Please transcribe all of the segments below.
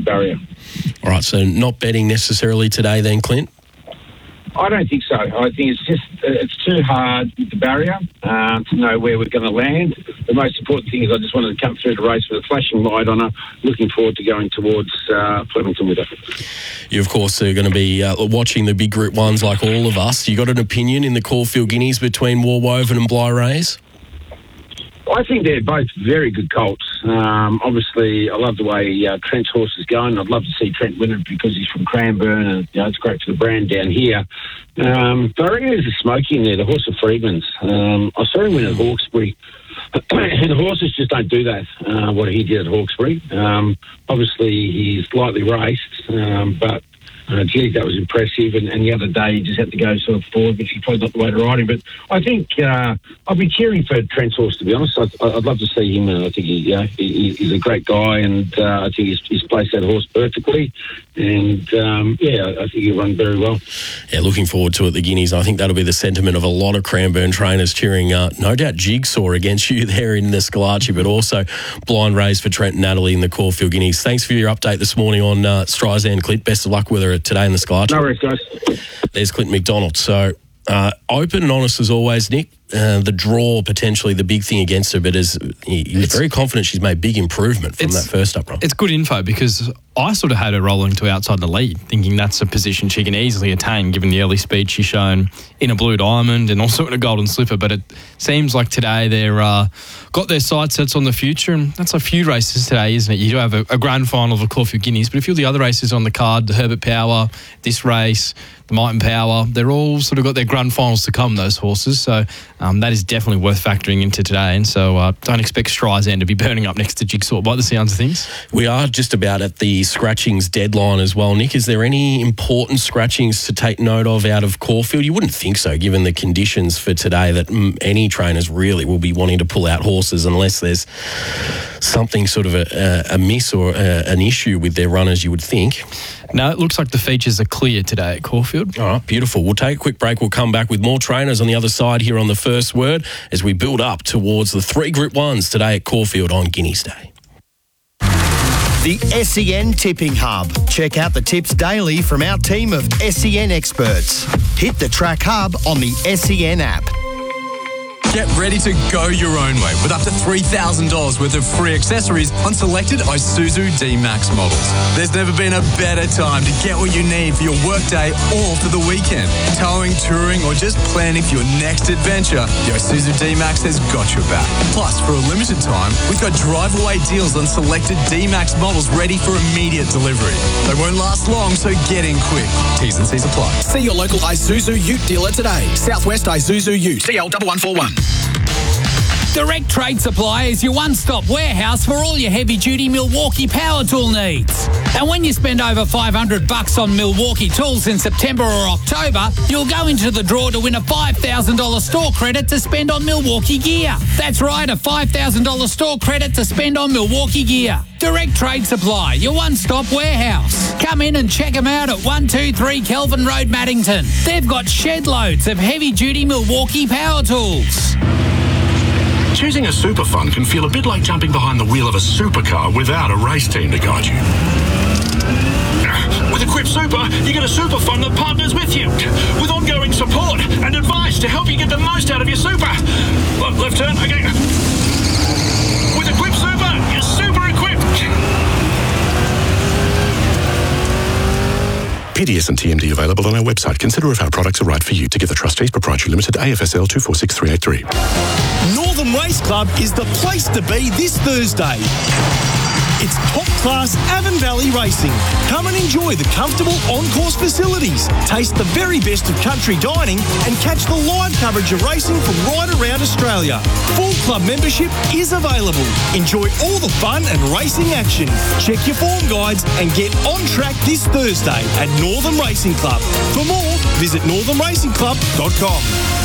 barrier. All right, so not betting necessarily today then, Clint? I don't think so. I think it's too hard with the barrier to know where we're going to land. The most important thing is I just wanted to come through the race with a flashing light on her. Looking forward to going towards Flemington with her. You, of course, are going to be watching the big Group 1s like all of us. You got an opinion in the Caulfield Guineas between Warwoven and Bly Rays? I think they're both very good colts. Obviously, I love the way Trent's horse is going. I'd love to see Trent win it because he's from Cranbourne and it's great for the brand down here. But I reckon there's a smoky in there, the horse of Freedman's. I saw him win at Hawkesbury. And the horses just don't do that, what he did at Hawkesbury. Obviously, he's lightly raced, but geez, that was impressive. And the other day, he just had to go sort of forward, which is probably not the way to ride him. But I think I'll be cheering for Trent's horse, to be honest. I'd love to see him. I think he's a great guy, and I think he's placed that horse perfectly. And, I think he'll run very well. Yeah, looking forward to it, the Guineas. I think that'll be the sentiment of a lot of Cranbourne trainers cheering, no doubt, Jigsaw against you there in the Scalacci, but also Blind Rays for Trent and Natalie in the Caulfield Guineas. Thanks for your update this morning on Streisand, Clint. Best of luck with her today in the Scalacci. No worries, guys. There's Clint McDonald. So, open and honest as always, Nick. The draw, potentially the big thing against her, but you're very confident she's made big improvement from that first up run. It's good info because I sort of had her rolling to outside the lead, thinking that's a position she can easily attain given the early speed she's shown in a Blue Diamond and also in a Golden Slipper. But it seems like today they're got their sight sets on the future, and that's a few races today, isn't it? You do have a grand final of the Caulfield Guineas, but a few of the other races on the card, the Herbert Power, this race, the Might and Power, they're all sort of got their grand finals to come, those horses. So that is definitely worth factoring into today. And so don't expect Streisand to be burning up next to Jigsaw by the sounds of things. We are just about at the scratchings deadline as well. Nick, is there any important scratchings to take note of out of Caulfield? You wouldn't think so, given the conditions for today, that any trainers really will be wanting to pull out horses unless there's something sort of a miss or an issue with their runners, you would think. No, it looks like the features are clear today at Caulfield. All right, beautiful. We'll take a quick break. We'll come back with more trainers on the other side here on The First Word as we build up towards the 3 Group 1s today at Caulfield on Guineas Day. The SEN Tipping Hub. Check out the tips daily from our team of SEN experts. Hit the Track Hub on the SEN app. Get ready to go your own way with up to $3,000 worth of free accessories on selected Isuzu D-Max models. There's never been a better time to get what you need for your workday or for the weekend. Towing, touring, or just planning for your next adventure, the Isuzu D-Max has got your back. Plus, for a limited time, we've got drive-away deals on selected D-Max models ready for immediate delivery. They won't last long, so get in quick. T's and C's apply. See your local Isuzu Ute dealer today. Southwest Isuzu Ute. CL1141. Direct Trade Supply is your one-stop warehouse for all your heavy-duty Milwaukee power tool needs. And when you spend over $500 on Milwaukee tools in September or October, you'll go into the draw to win a $5,000 store credit to spend on Milwaukee gear. That's right, a $5,000 store credit to spend on Milwaukee gear. Direct Trade Supply, your one-stop warehouse. Come in and check them out at 123 Kelvin Road, Maddington. They've got shed loads of heavy-duty Milwaukee power tools. Choosing a super fund can feel a bit like jumping behind the wheel of a supercar without a race team to guide you. With Equip Super, you get a super fund that partners with you, with ongoing support and advice to help you get the most out of your super. Left turn, okay. With Equip Super, you're super equipped. PDS and TMD available on our website. Consider if our products are right for you. Together Trustees Proprietary Limited, AFSL 246383. Northern Race Club is the place to be this Thursday. It's top-class Avon Valley racing. Come and enjoy the comfortable on-course facilities, taste the very best of country dining, and catch the live coverage of racing from right around Australia. Full club membership is available. Enjoy all the fun and racing action. Check your form guides and get on track this Thursday at Northern Racing Club. For more, visit northernracingclub.com.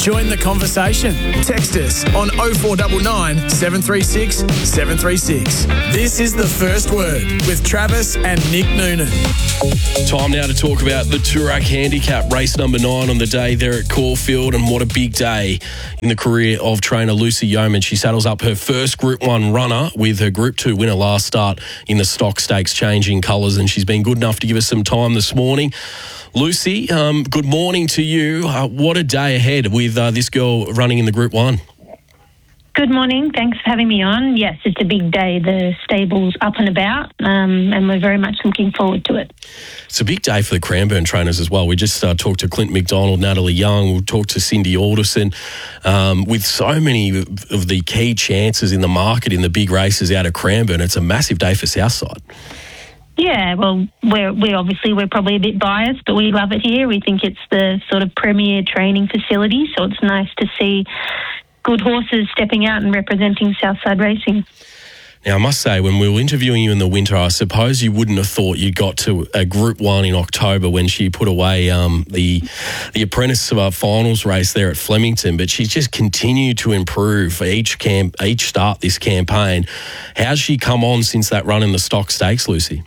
Join the conversation. Text us on 0499 736 736. This is The First Word with Travis and Nick Noonan. Time now to talk about the Toorak Handicap, race number 9 on the day there at Caulfield, and what a big day in the career of trainer Lucy Yeoman. She saddles up her first Group 1 runner with her Group 2 winner last start in the Stock Stakes changing colours, and she's been good enough to give us some time this morning. Lucy, good morning to you. What a day ahead with this girl running in the Group 1. Good morning. Thanks for having me on. Yes, it's a big day. The stable's up and about, and we're very much looking forward to it. It's a big day for the Cranbourne trainers as well. We just talked to Clint McDonald, Natalie Young. We'll talk to Cindy Alderson. With so many of the key chances in the market in the big races out of Cranbourne, it's a massive day for Southside. Yeah, well, we're probably a bit biased, but we love it here. We think it's the sort of premier training facility, so it's nice to see good horses stepping out and representing Southside racing. Now, I must say, when we were interviewing you in the winter, I suppose you wouldn't have thought you'd got to a Group 1 in October when she put away the apprentice finals race there at Flemington, but she's just continued to improve each start this campaign. How's she come on since that run in the Stock Stakes, Lucy?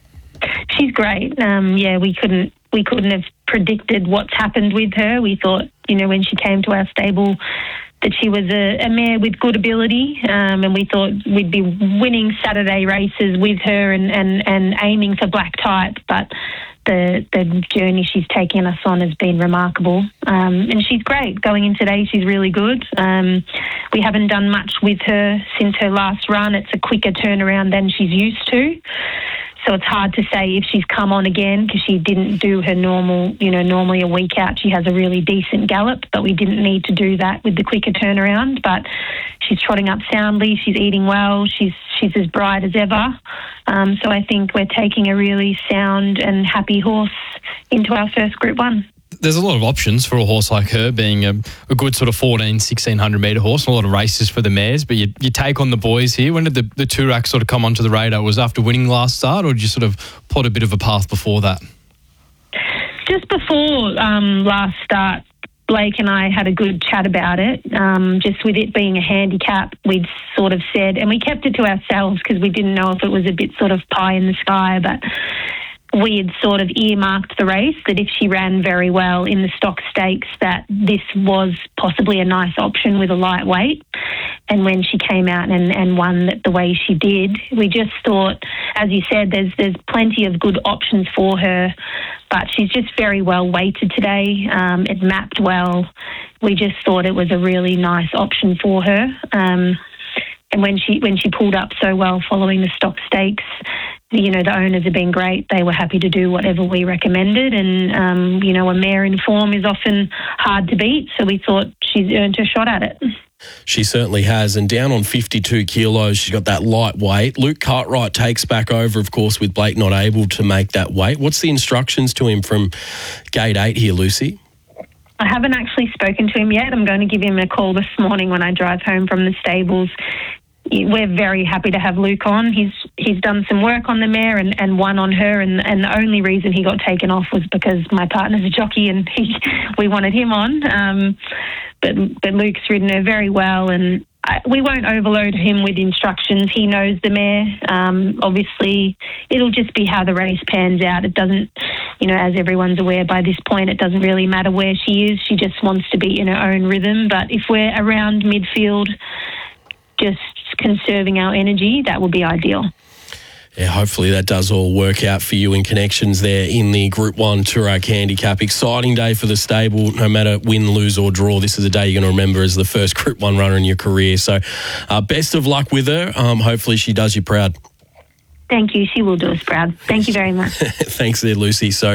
She's great. We couldn't have predicted what's happened with her. We thought, when she came to our stable, that she was a mare with good ability, and we thought we'd be winning Saturday races with her and aiming for black type, but the journey she's taken us on has been remarkable, and she's great. Going in today, she's really good. We haven't done much with her since her last run. It's a quicker turnaround than she's used to. So it's hard to say if she's come on again because she didn't do her normal, normally a week out she has a really decent gallop, but we didn't need to do that with the quicker turnaround. But she's trotting up soundly, she's eating well, she's as bright as ever. So I think we're taking a really sound and happy horse into our first Group 1. There's a lot of options for a horse like her, being a good sort of 1,1600 metre horse, and a lot of races for the mares, but you take on the boys here. When did the Toorak sort of come onto the radar? Was after winning last start, or did you sort of plot a bit of a path before that? Just before last start, Blake and I had a good chat about it. Just with it being a handicap, we'd sort of said, and we kept it to ourselves because we didn't know if it was a bit sort of pie in the sky, but we had sort of earmarked the race that if she ran very well in the Stock Stakes, that this was possibly a nice option with a lightweight. And when she came out and won that the way she did, we just thought, as you said, there's plenty of good options for her, but she's just very well weighted today. It mapped well. We just thought it was a really nice option for her. And when she pulled up so well following the Stock Stakes, the owners have been great. They were happy to do whatever we recommended, and a mare in form is often hard to beat, so we thought she's earned her shot at it. She certainly has, and down on 52 kilos, she's got that light weight. Luke Cartwright takes back over, of course, with Blake not able to make that weight. What's the instructions to him from Gate 8 here, Lucy? I haven't actually spoken to him yet. I'm going to give him a call this morning when I drive home from the stables. We're very happy to have Luke on. He's done some work on the mare and won on her, and the only reason he got taken off was because my partner's a jockey and we wanted him on. But Luke's ridden her very well, and we won't overload him with instructions. He knows the mare. Obviously, it'll just be how the race pans out. It doesn't, as everyone's aware by this point, it doesn't really matter where she is. She just wants to be in her own rhythm. But if we're around midfield, just conserving our energy, that would be ideal. Yeah, hopefully that does all work out for you in connections there in the Group 1 Toorak Handicap. Exciting day for the stable, no matter win, lose or draw. This is a day you're going to remember as the first Group 1 runner in your career. So best of luck with her. Hopefully she does you proud. Thank you. She will do us proud. Thank you very much. Thanks there, Lucy. So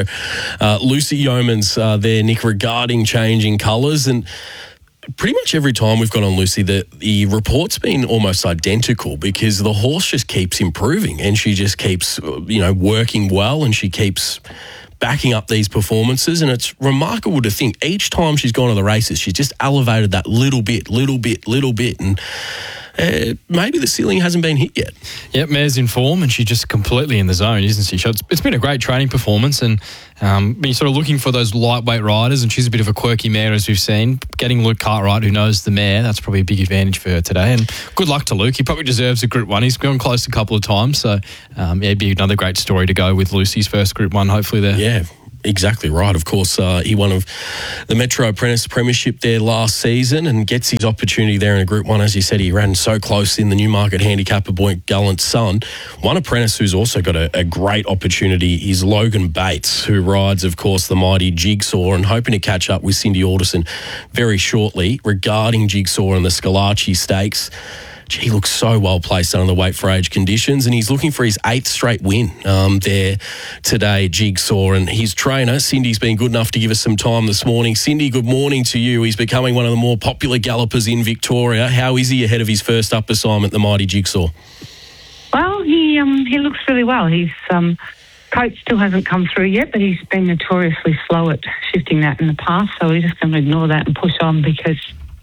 Lucy Yeoman's there, Nick, regarding changing colours, and pretty much every time we've got on Lucy, the report's been almost identical because the horse just keeps improving and she just keeps, working well, and she keeps backing up these performances. And it's remarkable to think each time she's gone to the races, she's just elevated that little bit. And maybe the ceiling hasn't been hit yet. Yep, Mare's in form and she's just completely in the zone, isn't she? So it's been a great training performance, and you're sort of looking for those lightweight riders, and she's a bit of a quirky mare, as we've seen. Getting Luke Cartwright, who knows the mare, that's probably a big advantage for her today. And good luck to Luke. He probably deserves a Group 1. He's gone close a couple of times, so it'd be another great story to go with Lucy's first Group 1, hopefully there. Yeah. Exactly right. Of course, he won the Metro Apprentice Premiership there last season and gets his opportunity there in a Group 1. As you said, he ran so close in the Newmarket Handicap at Point Gallant Son. One apprentice who's also got a great opportunity is Logan Bates, who rides, of course, the mighty Jigsaw, and hoping to catch up with Cindy Alderson very shortly regarding Jigsaw and the Scalacci Stakes. He looks so well placed under the weight for age conditions, and he's looking for his 8th straight win there today, Jigsaw. And his trainer, Cindy's been good enough to give us some time this morning. Cindy, good morning to you. He's becoming one of the more popular gallopers in Victoria. How is he ahead of his first up assignment, the mighty Jigsaw? Well, he looks really well. His coach still hasn't come through yet, but he's been notoriously slow at shifting that in the past, so we're just going to ignore that and push on, because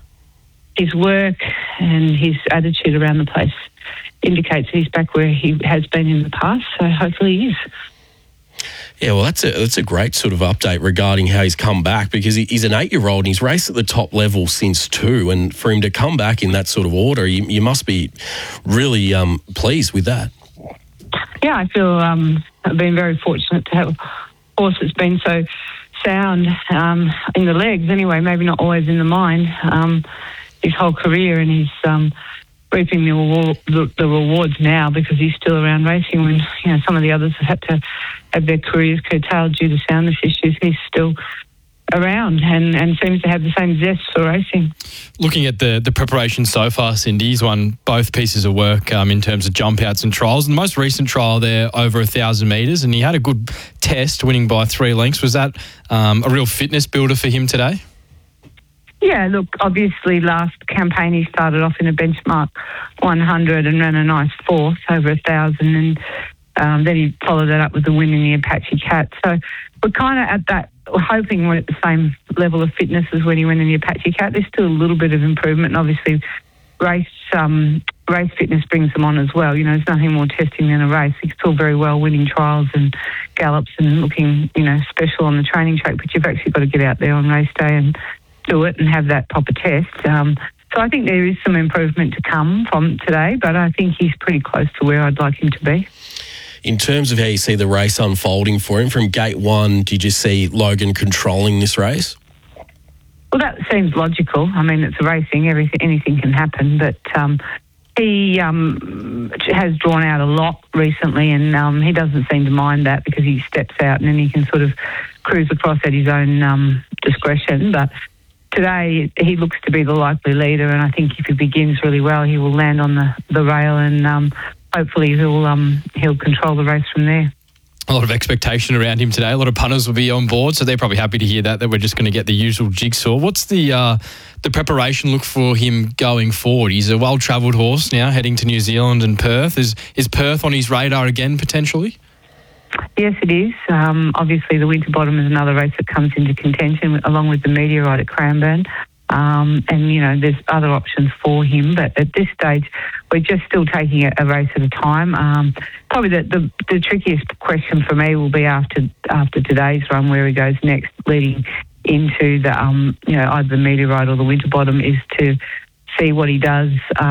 his work and his attitude around the place indicates he's back where he has been in the past, so hopefully he is. Yeah, well, that's a great sort of update regarding how he's come back, because he's an 8-year-old and he's raced at the top level since 2, and for him to come back in that sort of order, you must be really pleased with that. Yeah, I feel I've been very fortunate to have a horse that's been so sound in the legs anyway, maybe not always in the mind, his whole career, and he's reaping the rewards now because he's still around racing when some of the others have had to have their careers curtailed due to soundness issues. He's still around and seems to have the same zest for racing. Looking at the preparation so far, Cindy, he's won both pieces of work in terms of jump outs and trials. And the most recent trial there, over 1,000 metres, and he had a good test, winning by 3 lengths. Was that a real fitness builder for him today? Yeah, look, obviously last campaign he started off in a benchmark 100 and ran a nice 4th over 1,000, and then he followed that up with the win in the Apache Cat. So we're kind of at that, hoping we're at the same level of fitness as when he went in the Apache Cat. There's still a little bit of improvement, and obviously race fitness brings them on as well. There's nothing more testing than a race. He's still very well winning trials and gallops and looking, special on the training track, but you've actually got to get out there on race day and do it and have that proper test. So I think there is some improvement to come from today, but I think he's pretty close to where I'd like him to be. In terms of how you see the race unfolding for him, from gate 1, did you see Logan controlling this race? Well, that seems logical. I mean, it's racing, anything can happen, but he has drawn out a lot recently, and he doesn't seem to mind that because he steps out and then he can sort of cruise across at his own discretion. But today, he looks to be the likely leader, and I think if he begins really well, he will land on the rail, and hopefully he'll control the race from there. A lot of expectation around him today. A lot of punters will be on board, so they're probably happy to hear that we're just going to get the usual Jigsaw. What's the preparation look for him going forward? He's a well-travelled horse now, heading to New Zealand and Perth. Is Perth on his radar again, potentially? Yes, it is. Obviously, the Winterbottom is another race that comes into contention along with the Meteorite at Cranbourne. And, there's other options for him. But at this stage, we're just still taking a race at a time. Probably the trickiest question for me will be after today's run, where he goes next, leading into the either the Meteorite or the Winterbottom, is to see what he does.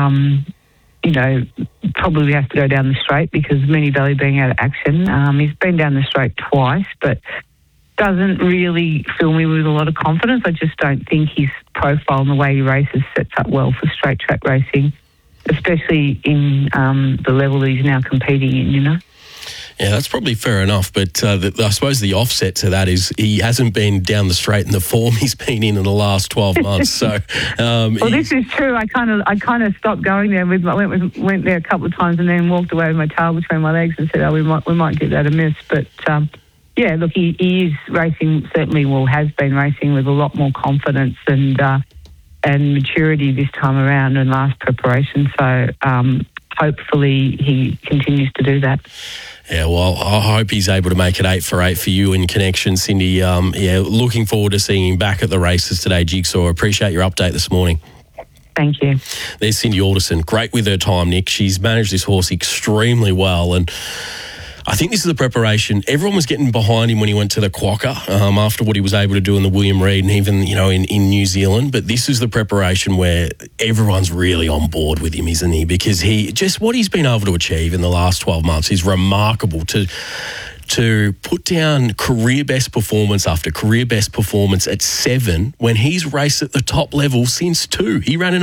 Probably we have to go down the straight because Moonee Valley being out of action. He's been down the straight twice, but doesn't really fill me with a lot of confidence. I just don't think his profile and the way he races sets up well for straight track racing, especially in the level that he's now competing in, Yeah, that's probably fair enough, but I suppose the offset to that is he hasn't been down the straight in the form he's been in the last 12 months. So, well, this is true. I kind of stopped going there. Went there a couple of times and then walked away with my tail between my legs and said, "Oh, we might give that a miss." But yeah, look, he is racing. Certainly, has been racing with a lot more confidence and maturity this time around in last preparation. So hopefully, he continues to do that. Yeah, well, I hope he's able to make it 8 for 8 for you in connection, Cindy. Looking forward to seeing him back at the races today, Jigsaw. Appreciate your update this morning. Thank you. There's Cindy Alderson. Great with her time, Nick. She's managed this horse extremely well, and I think this is the preparation. Everyone was getting behind him when he went to the Quokka after what he was able to do in the William Reid and even, in New Zealand. But this is the preparation where everyone's really on board with him, isn't he? Because what he's been able to achieve in the last 12 months is remarkable to put down career best performance after career best performance at 7 when he's raced at the top level since 2. He ran an